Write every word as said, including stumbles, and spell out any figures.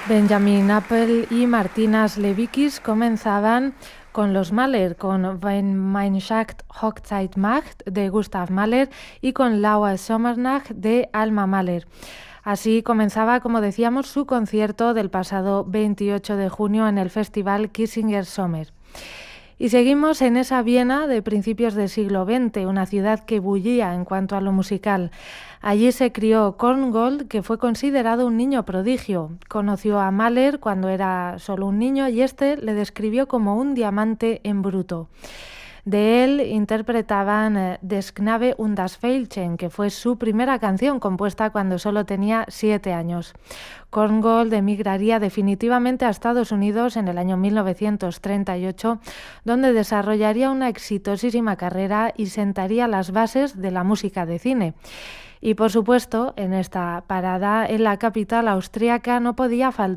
Benjamin Appel y Martina Levikis comenzaban con los Mahler, con Wenn mein Schacht Hochzeit macht de Gustav Mahler y con Laue Sommernacht de Alma Mahler. Así comenzaba, como decíamos, su concierto del pasado veintiocho de junio en el festival Kissinger Sommer. Y seguimos en esa Viena de principios del siglo veinte, una ciudad que bullía en cuanto a lo musical. Allí se crió Korngold, que fue considerado un niño prodigio. Conoció a Mahler cuando era solo un niño y este le describió como un diamante en bruto. De él interpretaban Das Knabe und das Veilchen, que fue su primera canción compuesta cuando solo tenía siete años. Korngold emigraría definitivamente a Estados Unidos en el año mil novecientos treinta y ocho, donde desarrollaría una exitosísima carrera y sentaría las bases de la música de cine. Y por supuesto, en esta parada en la capital austríaca no podía faltar